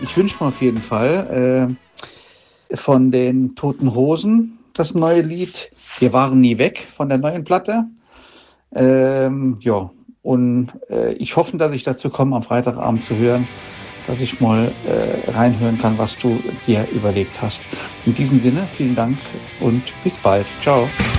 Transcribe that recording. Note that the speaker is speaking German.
ich wünsche mir auf jeden Fall von den Toten Hosen das neue Lied Wir waren nie weg von der neuen Platte. Ja, und ich hoffe, dass ich dazu komme, am Freitagabend zu hören, dass ich mal reinhören kann, was du dir überlegt hast. In diesem Sinne, vielen Dank und bis bald. Ciao.